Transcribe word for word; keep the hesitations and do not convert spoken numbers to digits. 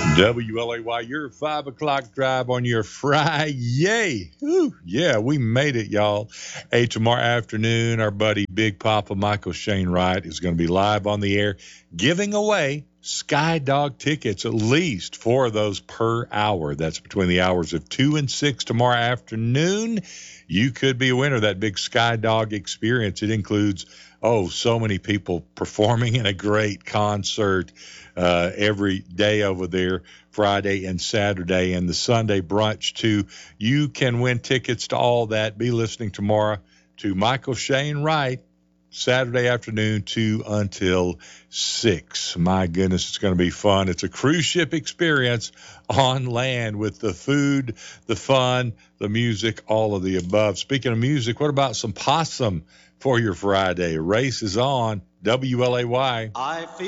W L A Y, your five o'clock drive on your Friday. Whew, yeah, we made it, y'all. Hey, tomorrow afternoon, our buddy Big Papa Michael Shane Wright is going to be live on the air giving away Sky Dog tickets, at least four of those per hour. That's between the hours of two and six tomorrow afternoon. You could be a winner of that big Sky Dog experience. It includes, oh, so many people performing in a great concert uh, every day over there, Friday and Saturday, and the Sunday brunch, too. You can win tickets to all that. Be listening tomorrow to Michael Shane Wright, Saturday afternoon, two until six. My goodness, it's going to be fun. It's a cruise ship experience on land with the food, the fun, the music, all of the above. Speaking of music, what about some possum for your Friday? Race is on W L A Y. I feel